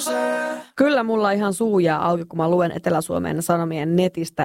Kyllä mulla ihan suu jää auki, kun mä luen Etelä-Suomen Sanomien netistä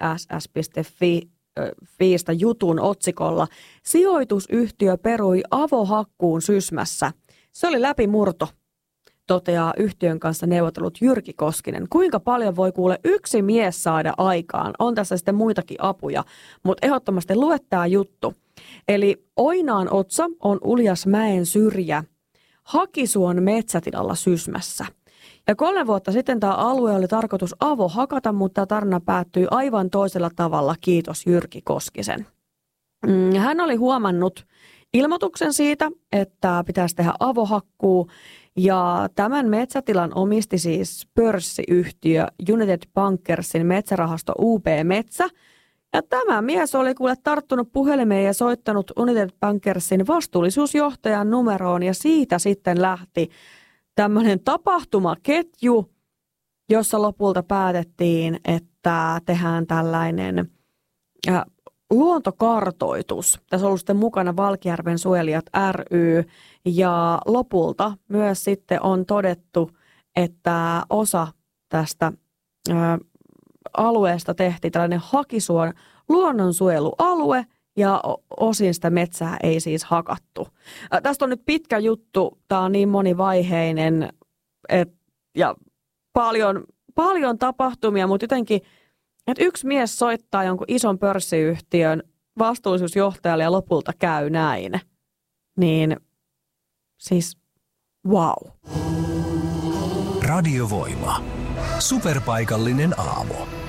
ess.fiistä jutun otsikolla. Sijoitusyhtiö perui avohakkuun Sysmässä. Se oli läpimurto, toteaa yhtiön kanssa neuvotellut Jyrki Koskinen. Kuinka paljon voi kuule yksi mies saada aikaan? On tässä sitten muitakin apuja, mutta ehdottomasti lue tämä juttu. Eli Oinaan otsa on Uljasmäen syrjä Hakisuon metsätilalla Sysmässä. Ja 3 vuotta sitten tämä alue oli tarkoitus avohakata, mutta tämä tarina päättyi aivan toisella tavalla. Kiitos Jyrki Koskisen. Hän oli huomannut ilmoituksen siitä, että pitäisi tehdä avohakkuu. Ja tämän metsätilan omisti siis pörssiyhtiö United Bankersin metsärahasto UP Metsä. Ja tämä mies oli kuule tarttunut puhelimeen ja soittanut United Bankersin vastuullisuusjohtajan numeroon. Ja siitä sitten lähti tämmöinen tapahtumaketju, jossa lopulta päätettiin, että tehdään tällainen luontokartoitus. Tässä on ollut sitten mukana Valkjärven suojelijat ry ja lopulta myös sitten on todettu, että osa tästä alueesta tehtiin tällainen Hakisuon luonnonsuojelualue ja osin sitä metsää ei siis hakattu. Tästä on nyt pitkä juttu, tämä on niin monivaiheinen ja paljon tapahtumia, mutta jotenkin, että yksi mies soittaa jonkun ison pörssiyhtiön vastuullisuusjohtajalle ja lopulta käy näin. Niin siis wow. Radiovoima. Superpaikallinen aamu.